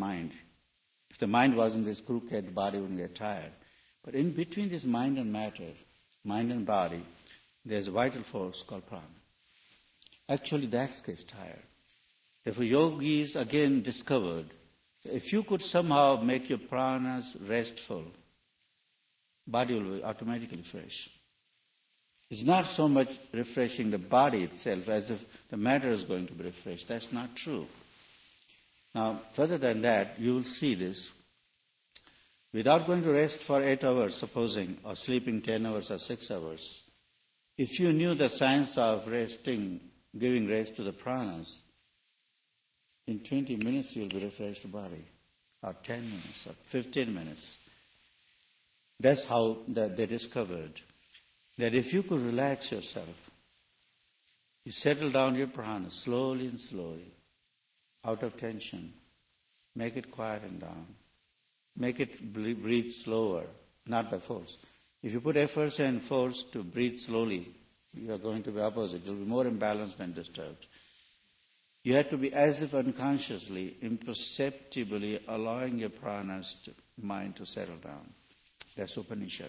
mind. If the mind wasn't this crooked, the body wouldn't get tired. But in between this mind and matter, mind and body, there's a vital force called prana. Actually, that gets tired. Therefore, yogis again discovered, if you could somehow make your pranas restful, body will be automatically fresh. It's not so much refreshing the body itself as if the matter is going to be refreshed. That's not true. Now, further than that, you will see this. Without going to rest for 8 hours, supposing, or sleeping 10 hours or 6 hours, if you knew the science of resting, giving rest to the pranas, in 20 minutes you'll be refreshed body, or 10 minutes, or 15 minutes. That's how they discovered that if you could relax yourself, you settle down your prana slowly and slowly, out of tension, make it quiet and down, make it breathe slower, not by force. If you put efforts and force to breathe slowly, you are going to be opposite. You'll be more imbalanced and disturbed. You have to be as if unconsciously, imperceptibly allowing your pranas, mind to settle down. That's Upanishad.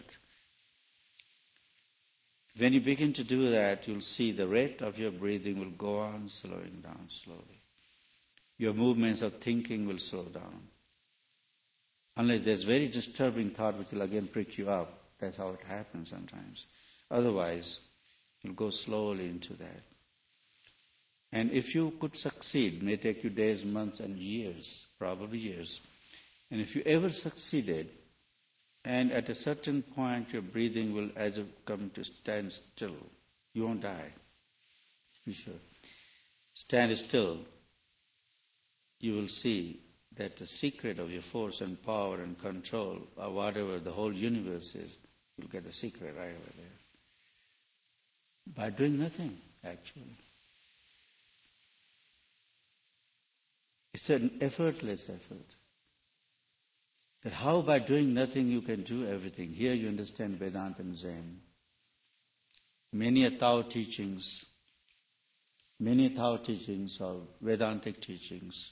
When you begin to do that, you'll see the rate of your breathing will go on slowing down slowly. Your movements of thinking will slow down. Unless there's very disturbing thought which will again prick you up. That's how it happens sometimes. Otherwise, you'll go slowly into that. And if you could succeed, it may take you days, months, and years, probably years. And if you ever succeeded, and at a certain point your breathing will as if come to stand still, you won't die. Be sure. Stand still. You will see that the secret of your force and power and control, or whatever the whole universe is, you'll get the secret right over there. By doing nothing, actually. It's an effortless effort. That how by doing nothing you can do everything. Here you understand Vedanta and Zen. Many Tao teachings or Vedantic teachings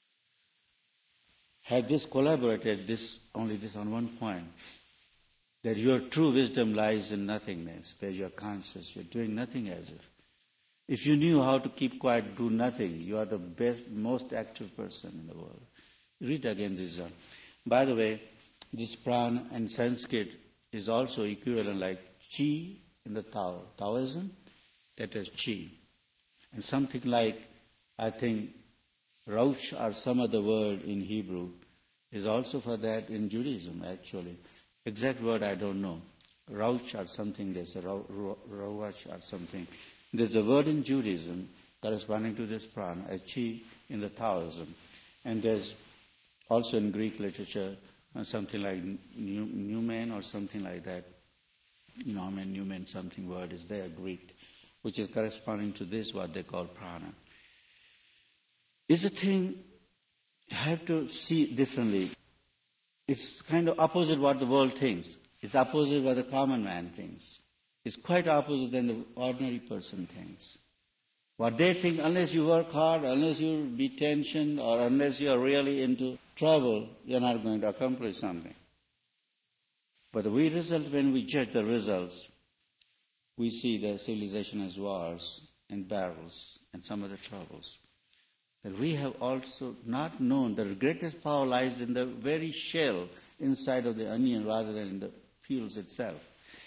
have this collaborated, only this on one point, that your true wisdom lies in nothingness, where you are conscious, you are doing nothing as if. If you knew how to keep quiet, do nothing, you are the best, most active person in the world. Read again this. By the way, this prana in Sanskrit is also equivalent like chi in the Tao. Taoism, that is chi. And something like, I think, rauch or some other word in Hebrew is also for that in Judaism, actually. Exact word I don't know. Rauch or something, there's a rawach or something. There's a word in Judaism corresponding to this prana as chi in the Taoism. And there's also in Greek literature something like Newman or something like that. Newman something word is there, Greek, which is corresponding to this, what they call prana. It's a thing you have to see differently. It's kind of opposite what the world thinks. It's opposite what the common man thinks. It's quite opposite than the ordinary person thinks. What they think, unless you work hard, unless you be tensioned, or unless you are really into trouble, you're not going to accomplish something. But the result, when we judge the results, we see the civilization as wars and battles and some other troubles. That we have also not known that the greatest power lies in the very shell inside of the onion rather than in the peels itself.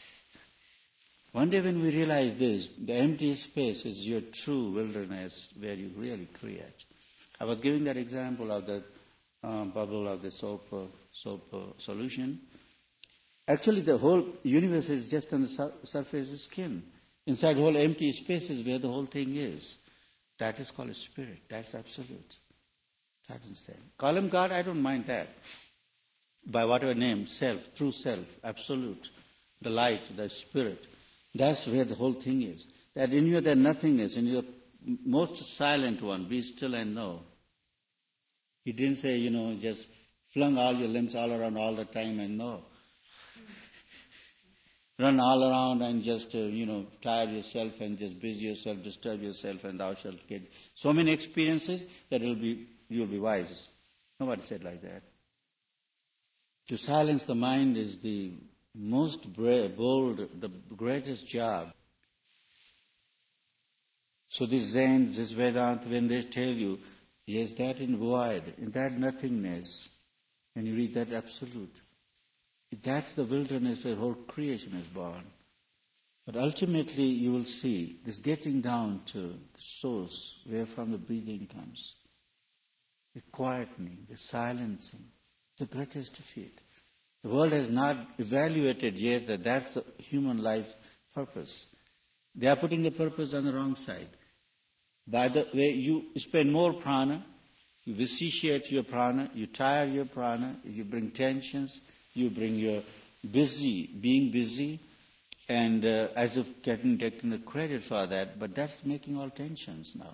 One day when we realize this, the empty space is your true wilderness where you really create. I was giving that example of the bubble of the soap solution. Actually, the whole universe is just on the surface of skin. Inside the whole empty space is where the whole thing is. That is called a spirit. That's absolute. That is there. Call him God, I don't mind that. By whatever name, self, true self, absolute, the light, the spirit. That's where the whole thing is. That in you, the nothingness, in your most silent one, be still and know. He didn't say, just flung all your limbs all around all the time and know. Run all around and just, tire yourself and just busy yourself, disturb yourself, and thou shalt get so many experiences that you'll be wise. Nobody said like that. To silence the mind is the most bold, the greatest job. So this Zen, this Vedanta, when they tell you, yes, that in void, in that nothingness, when you reach that absolute, that's the wilderness where whole creation is born. But ultimately you will see this getting down to the source, where from the breathing comes, the quietening, the silencing, the greatest defeat. The world has not evaluated yet that that's the human life purpose. They are putting the purpose on the wrong side. By the way, you spend more prana, you vitiate your prana, you tire your prana, you bring tensions, you bring your being busy, and as if taking the credit for that, but that's making all tensions now.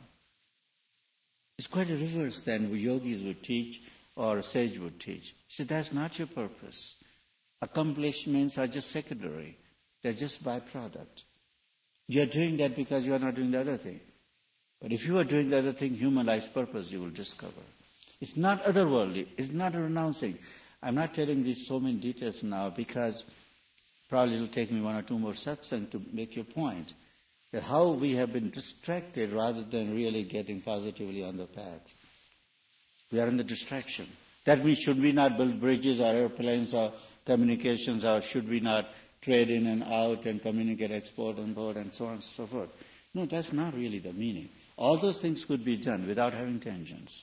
It's quite a reverse than yogis would teach or a sage would teach. So that's not your purpose. Accomplishments are just secondary. They're just byproduct. You're doing that because you are not doing the other thing. But if you are doing the other thing, human life's purpose, you will discover. It's not otherworldly. It's not renouncing. I'm not telling these so many details now because probably it will take me one or two more satsang to make your point. That how we have been distracted rather than really getting positively on the path. We are in the distraction. That means should we not build bridges or airplanes or communications, or should we not trade in and out and communicate, export, import, and so on and so forth? No, that's not really the meaning. All those things could be done without having tensions.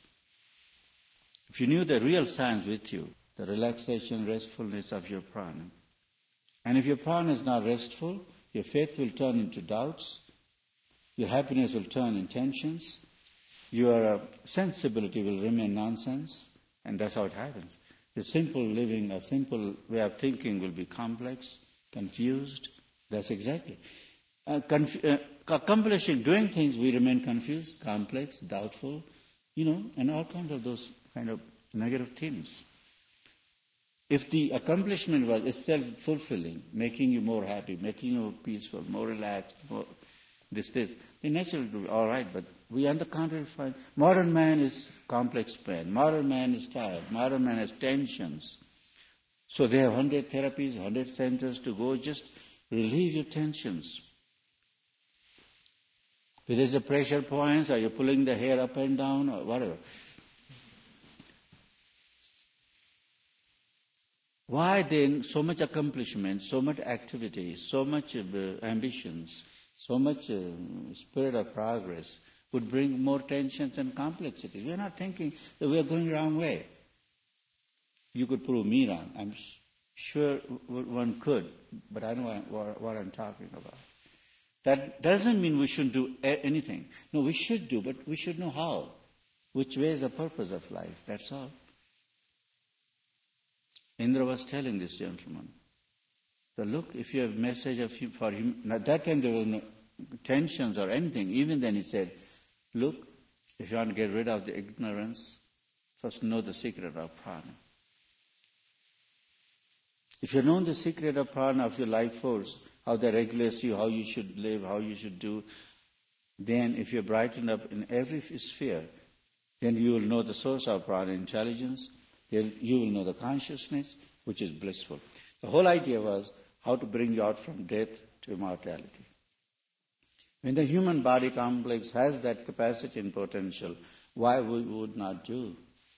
If you knew the real science with you, the relaxation, restfulness of your prana, and if your prana is not restful, your faith will turn into doubts, your happiness will turn in tensions, your sensibility will remain nonsense, and that's how it happens. The simple living, a simple way of thinking will be complex, confused. That's exactly. Accomplishing, doing things, we remain confused, complex, doubtful, and all kinds of those kind of negative things. If the accomplishment was self-fulfilling, making you more happy, making you peaceful, more relaxed, more this, then naturally it will be all right. But we, on the contrary, find modern man is complex man. Modern man is tired. Modern man has tensions. So they have 100 therapies, 100 centers to go. Just relieve your tensions. If it is a pressure points, or you're pulling the hair up and down, or whatever. Why then so much accomplishment, so much activity, so much ambitions, so much spirit of progress would bring more tensions and complexity? We are not thinking that we are going the wrong way. You could prove me wrong. I'm sure one could, but I know what I'm talking about. That doesn't mean we shouldn't do anything. No, we should do, but we should know how. Which way is the purpose of life? That's all. Indra was telling this gentleman, so look, if you have a message for him, at that time there were no tensions or anything. Even then he said, look, if you want to get rid of the ignorance, first know the secret of prana. If you know the secret of prana, of your life force, how that regulates you, how you should live, how you should do, then if you're brightened up in every sphere, then you will know the source of prana, intelligence. You will know the consciousness, which is blissful. The whole idea was how to bring you out from death to immortality. When the human body complex has that capacity and potential, why we would not do?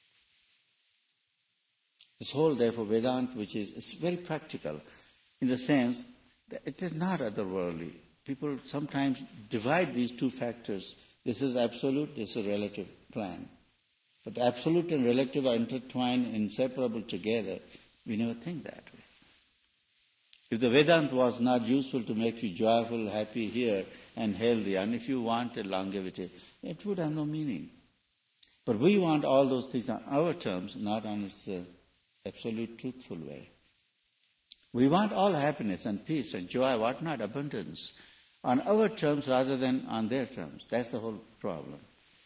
This whole, therefore, Vedanta, which is very practical, in the sense that it is not otherworldly. People sometimes divide these two factors. This is absolute, this is relative plan. But absolute and relative are intertwined, inseparable together. We never think that way. If the Vedanta was not useful to make you joyful, happy here and healthy, and if you wanted longevity, it would have no meaning. But we want all those things on our terms, not on its absolute truthful way. We want all happiness and peace and joy, whatnot, abundance, on our terms rather than on their terms. That's the whole problem.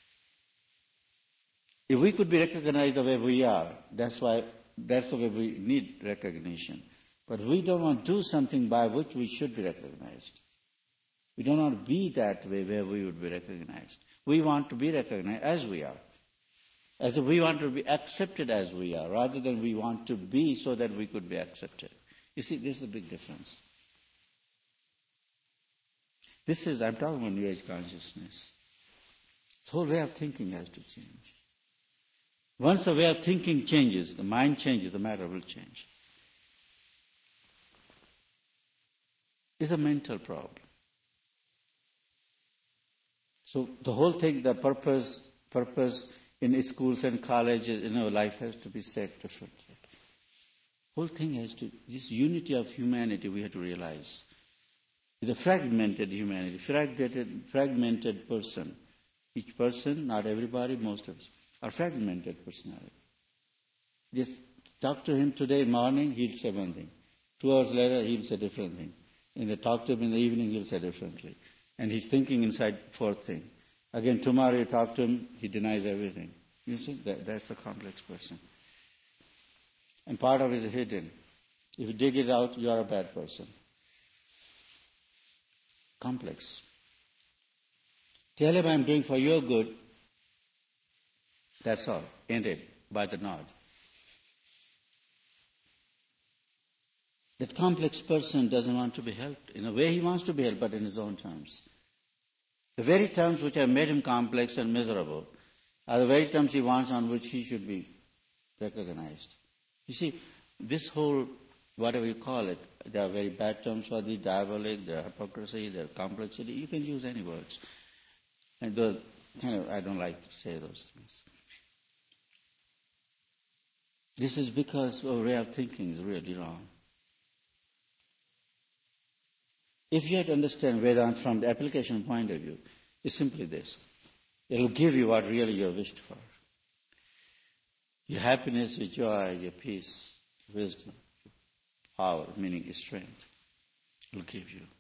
If we could be recognized the way we are, that's the way we need recognition. But we don't want to do something by which we should be recognized. We don't want to be that way where we would be recognized. We want to be recognized as we are. As if we want to be accepted as we are, rather than we want to be so that we could be accepted. You see, this is a big difference. I'm talking about New Age consciousness. The whole way of thinking has to change. Once the way of thinking changes, the mind changes, the matter will change. It's a mental problem. So the whole thing, the purpose in schools and colleges, life has to be set differently. Whole thing has to, this unity of humanity we have to realize. It's a fragmented humanity, fragmented person. Each person, not everybody, most of us, are fragmented personality. Just talk to him today morning, he'll say one thing. 2 hours later, he'll say different thing. And talk to him in the evening, he'll say differently. And he's thinking inside fourth thing. Again, tomorrow you talk to him, he denies everything. You see, that's a complex person. And part of it is hidden. If you dig it out, you are a bad person. Complex. Tell him I'm doing for your good. That's all. End it by the nod. That complex person doesn't want to be helped. In a way he wants to be helped, but in his own terms. The very terms which have made him complex and miserable are the very terms he wants on which he should be recognized. You see, this whole, whatever you call it, there are very bad terms for the diabolic, the hypocrisy, the complexity. You can use any words. And I don't like to say those things. This is because our way of thinking is really wrong. If you have to understand Vedanta from the application point of view, it's simply this. It will give you what really you wished for. Your happiness, your joy, your peace, wisdom, power, meaning strength, it will give you.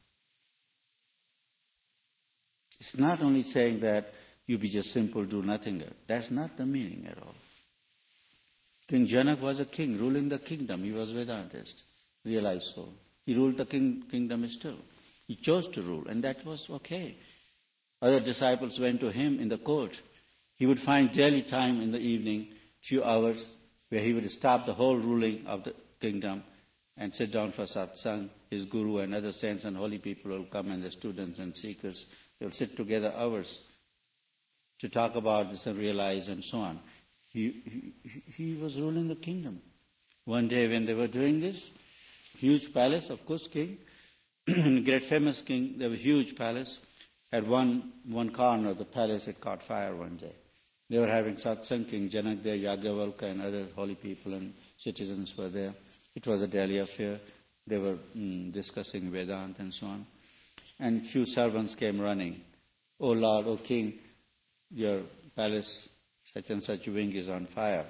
It's not only saying that you be just simple, do nothing. That's not the meaning at all. King Janak was a king, ruling the kingdom. He was Vedantist, realized so. He ruled the kingdom still. He chose to rule, and that was okay. Other disciples went to him in the court. He would find daily time in the evening, few hours, where he would stop the whole ruling of the kingdom and sit down for satsang. His guru and other saints and holy people will come, and the students and seekers, they will sit together hours to talk about this and realize and so on. He was ruling the kingdom. One day when they were doing this, huge palace, of course, king, great famous king, there was a huge palace. At one corner of the palace, it caught fire one day. They were having satsang, King Janak there, Yagyavalkya and other holy people and citizens were there. It was a daily affair. They were discussing Vedanta and so on. And few servants came running. Oh Lord, oh King, your palace, such and such wing is on fire.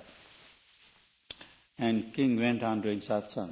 And king went on doing satsang.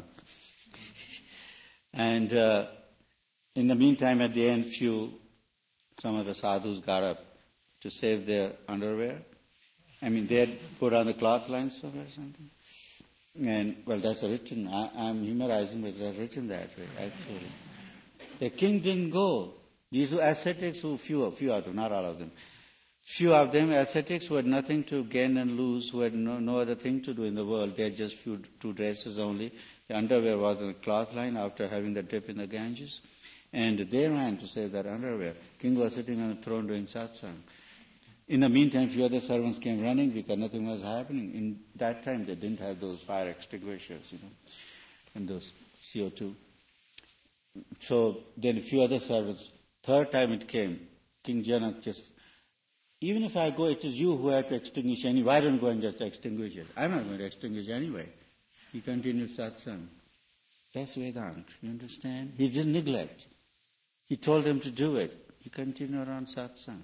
And in the meantime, at the end, some of the sadhus got up to save their underwear. They had put on the cloth lines somewhere or something. And, well, that's written. I'm humorizing, but it's written that way, actually. The king didn't go. These were ascetics few of them, not all of them. Few of them, ascetics who had nothing to gain and lose, who had no other thing to do in the world. They had just two dresses only. The underwear was on the cloth line after having the dip in the Ganges. And they ran to save that underwear. King was sitting on the throne doing satsang. In the meantime, few other servants came running because nothing was happening. In that time, they didn't have those fire extinguishers, and those CO2. So then a few other servants, third time it came, King Janak just, even if I go, it is you who have to extinguish anyway. Why don't you go and just extinguish it? I'm not going to extinguish anyway. He continued satsang. That's Vedanta, you understand? He didn't neglect. He told them to do it. He continued on satsang.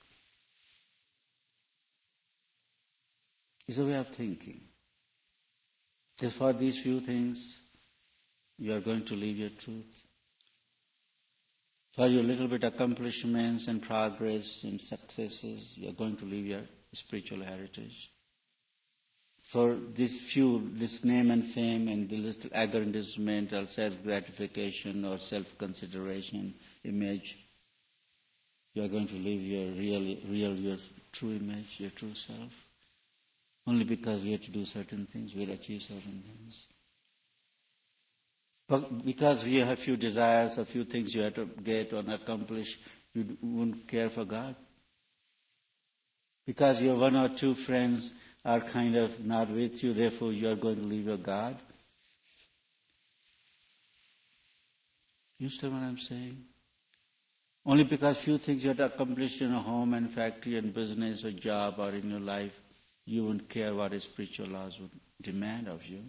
It's a way of thinking. Just for these few things, you are going to leave your truth. For your little bit accomplishments and progress and successes, you are going to leave your spiritual heritage. For this name and fame and the little aggrandizement or self-gratification or self-consideration, image, you are going to leave your your true image, your true self. Only because we have to do certain things, we'll achieve certain things. But because we have few desires, a few things you have to get or accomplish, you won't care for God. Because your one or two friends are kind of not with you, therefore you are going to leave your God. You understand what I'm saying? Only because few things you have to accomplish in a home and factory and business or job or in your life, you won't care what the spiritual laws would demand of you.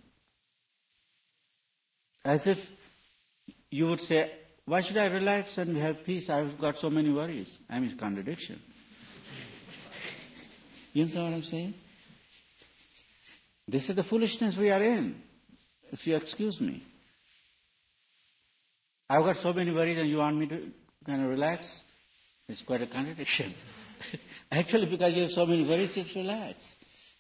As if you would say, why should I relax and have peace? I've got so many worries. I mean, it's contradiction. You understand what I'm saying? This is the foolishness we are in, if you excuse me. I've got so many worries and you want me to kind of relax? It's quite a contradiction. Actually, because you have so many worries, just relax.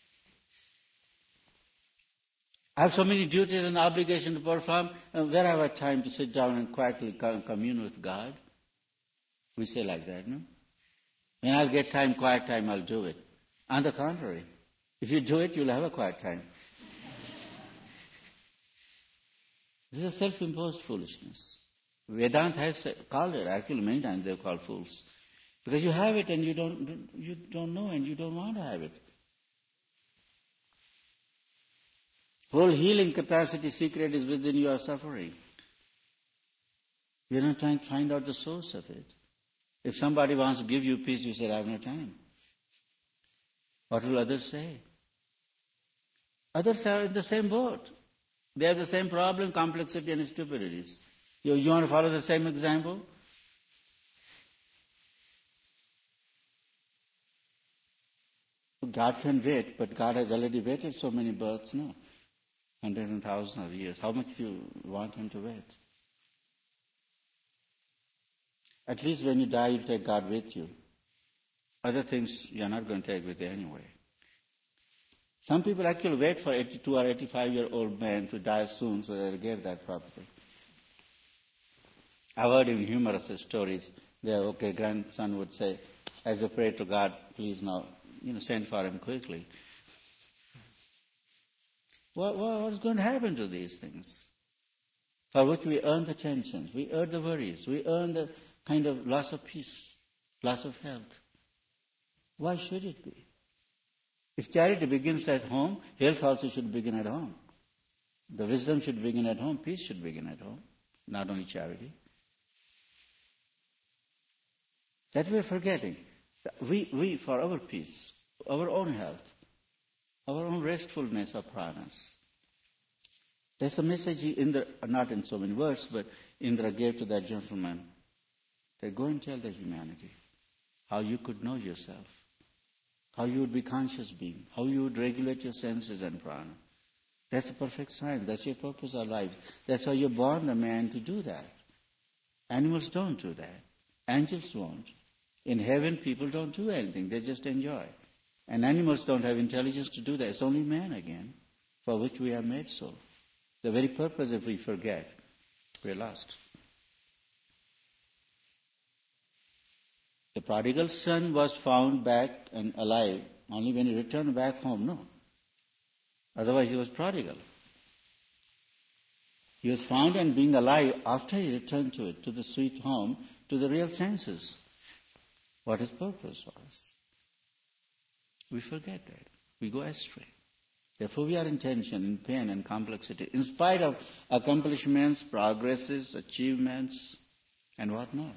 I have so many duties and obligations to perform, and where have I time to sit down and quietly commune with God? We say like that, no? When I'll get time, quiet time, I'll do it. On the contrary, if you do it, you'll have a quiet time. This is a self-imposed foolishness. Vedanta has called it, actually many times they've called fools. Because you have it and you don't know and you don't want to have it. Whole healing capacity secret is within your suffering. You're not trying to find out the source of it. If somebody wants to give you peace, you say, I have no time. What will others say? Others are in the same boat. They have the same problem, complexity and stupidities. You want to follow the same example? God can wait, but God has already waited so many births now. Hundreds and thousands of years. How much do you want Him to wait? At least when you die, you take God with you. Other things you're not going to take with you anyway. Some people actually wait for 82 or 85-year-old men to die soon so they'll get that property. I've heard in humorous stories, their grandson would say, as I pray to God, please now, send for him quickly. What is going to happen to these things? For which we earn the tensions, we earn the worries, we earn the kind of loss of peace, loss of health. Why should it be? If charity begins at home, health also should begin at home. The wisdom should begin at home, peace should begin at home, not only charity. That we're forgetting. We, for our peace, our own health, our own restfulness of pranas. There's a message not in so many words, but Indra gave to that gentleman. That go and tell the humanity how you could know yourself, how you would be conscious being, how you would regulate your senses and prana. That's a perfect science. That's your purpose of life. That's how you're born, a man, to do that. Animals don't do that. Angels won't. In heaven, people don't do anything. They just enjoy. And animals don't have intelligence to do that. It's only man again, for which we are made so. The very purpose, if we forget, we're lost. The prodigal son was found back and alive only when he returned back home, no. Otherwise he was prodigal. He was found and being alive after he returned to it, to the sweet home, to the real senses. What his purpose was. We forget that. We go astray. Therefore we are in tension, in pain and complexity, in spite of accomplishments, progresses, achievements, and whatnot.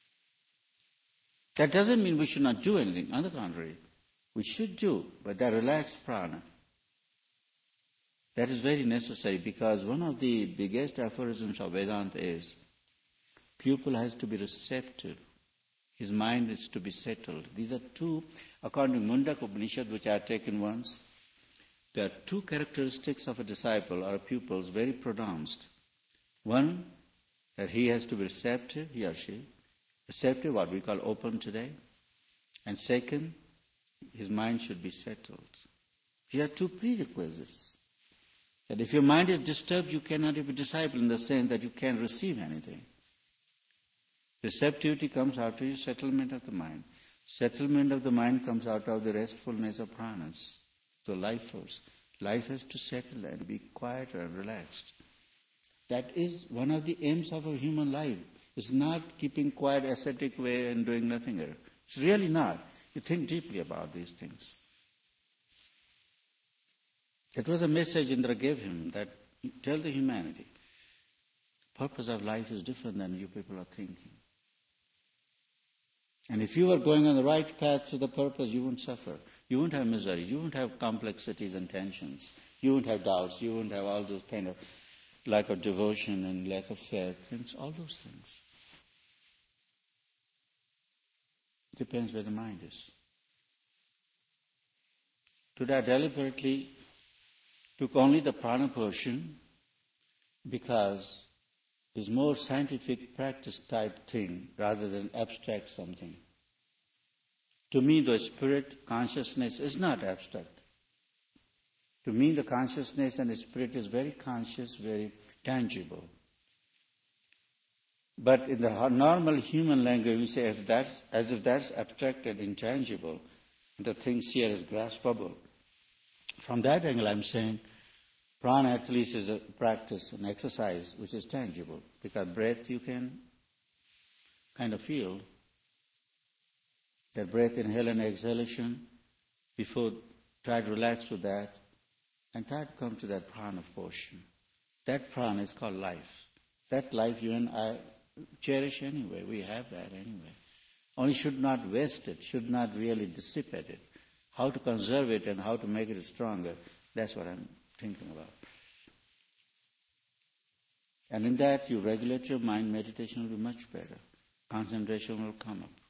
That doesn't mean we should not do anything. On the contrary, we should do, but that relaxed prana, that is very necessary because one of the biggest aphorisms of Vedanta is pupil has to be receptive. His mind is to be settled. These are two, according to Mundaka Upanishad, which I had taken once, there are two characteristics of a disciple or a pupil very pronounced. One, that he has to be receptive, he or she. Receptive, what we call open today. And second, his mind should be settled. Here are two prerequisites. That if your mind is disturbed, you cannot be a disciple in the sense that you can't receive anything. Receptivity comes out of your settlement of the mind. Settlement of the mind comes out of the restfulness of pranas. the life force. Life has to settle and be quiet and relaxed. That is one of the aims of a human life. It's not keeping quiet, ascetic way and doing nothing else. It's really not. You think deeply about these things. That was a message Indra gave him, that tell the humanity, the purpose of life is different than you people are thinking. And if you were going on the right path to the purpose, you wouldn't suffer. You wouldn't have misery. You wouldn't have complexities and tensions. You wouldn't have doubts. You wouldn't have all those kind of lack of devotion and lack of faith. Things, all those things. Depends where the mind is. Today I deliberately took only the prana portion because it's more scientific practice type thing rather than abstract something. To me, the spirit consciousness is not abstract. To me, the consciousness and the spirit is very conscious, very tangible. But in the normal human language, we say as if that's abstract and intangible. The things here is graspable. From that angle, I'm saying prana at least is a practice, an exercise which is tangible. Because breath you can kind of feel. That breath, inhale and exhalation, before try to relax with that and try to come to that prana portion. That prana is called life. That life you and I cherish anyway. We have that anyway. Only should not waste it, should not really dissipate it. How to conserve it and how to make it stronger, that's what I'm thinking about. And in that you regulate your mind, meditation will be much better. Concentration will come up.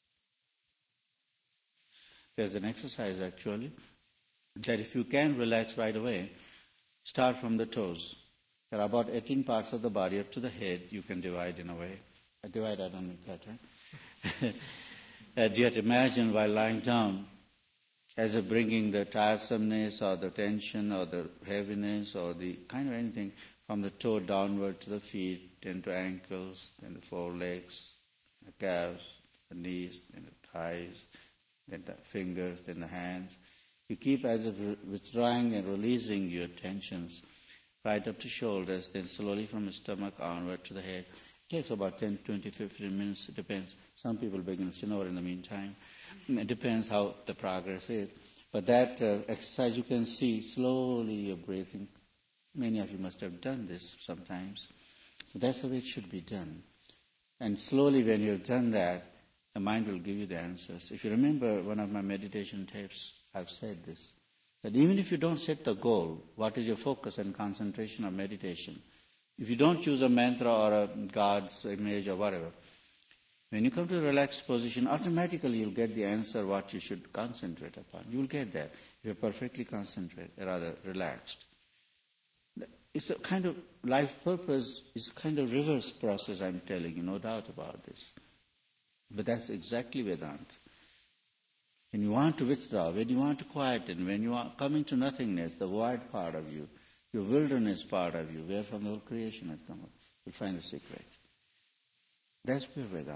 There's an exercise actually, that if you can relax right away, start from the toes. There are about 18 parts of the body up to the head you can divide in a way. I don't make that, right? You have to imagine while lying down, as if bringing the tiresomeness or the tension or the heaviness or the kind of anything from the toe downward to the feet, then to ankles, then the forelegs, the calves, the knees, then the thighs, then the fingers, then the hands. You keep as if withdrawing and releasing your tensions right up to shoulders, then slowly from the stomach onward to the head. It takes about 10, 20, 15 minutes. It depends. Some people begin to snore in the meantime. It depends how the progress is. But that exercise you can see slowly you're breathing. Many of you must have done this sometimes. But that's the way it should be done. And slowly when you've done that, the mind will give you the answers. If you remember one of my meditation tapes, I've said this, that even if you don't set the goal, what is your focus and concentration of meditation? If you don't choose a mantra or a God's image or whatever, when you come to a relaxed position, automatically you'll get the answer what you should concentrate upon. You'll get that. You're perfectly concentrated, rather relaxed. It's a kind of life purpose, it's a kind of reverse process, I'm telling you, no doubt about this. But that's exactly Vedanta. When you want to withdraw, when you want to quieten, when you are coming to nothingness, the void part of you, your wilderness part of you, where from the whole creation had come up, you'll find the secret. That's pure Vedanta.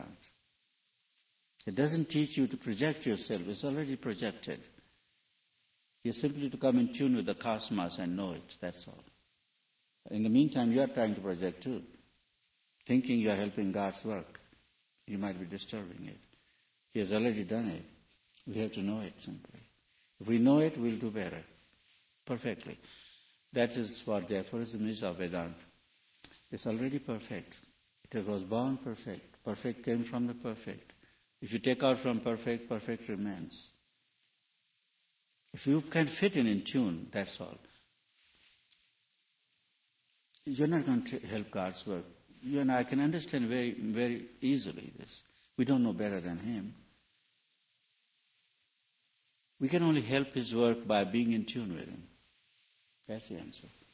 It doesn't teach you to project yourself, it's already projected. You're simply to come in tune with the cosmos and know it, that's all. In the meantime, you are trying to project too, thinking you are helping God's work. You might be disturbing it. He has already done it. We have to know it simply. If we know it, we'll do better. Perfectly. That is what the aphorism is of Vedanta. It's already perfect. It was born perfect. Perfect came from the perfect. If you take out from perfect, perfect remains. If you can fit in tune, that's all. You're not going to help God's work. You and I can understand very, very easily this. We don't know better than Him. We can only help His work by being in tune with Him. That's the answer.